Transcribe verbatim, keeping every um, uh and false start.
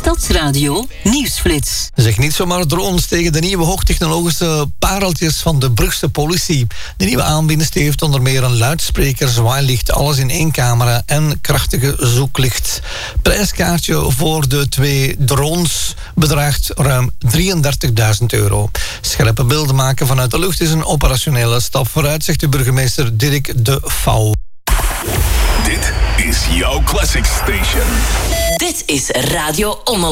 Stadsradio Nieuwsflits. Zeg niet zomaar drones tegen de nieuwe hoogtechnologische pareltjes van de Brugse politie. De nieuwe aanbinnenste heeft onder meer een luidspreker, zwaailicht, alles in één camera en krachtige zoeklicht. Prijskaartje voor de twee drones bedraagt ruim drieëndertigduizend euro. Scherpe beelden maken vanuit de lucht is een operationele stap vooruit, zegt de burgemeester Dirk de Vouw. Dit is jouw Classic Station. Dit is Radio Omroep.